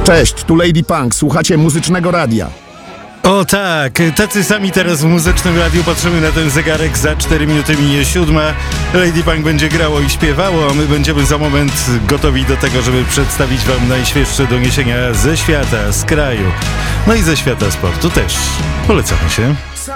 Cześć, tu Lady Punk, słuchacie Muzycznego Radia. O tak, tacy sami teraz w Muzycznym Radiu patrzymy na ten zegarek, za 4 minuty minie 7. Lady Punk będzie grało i śpiewało, a my będziemy za moment gotowi do tego, żeby przedstawić wam najświeższe doniesienia ze świata, z kraju, no i ze świata sportu też. Polecamy się.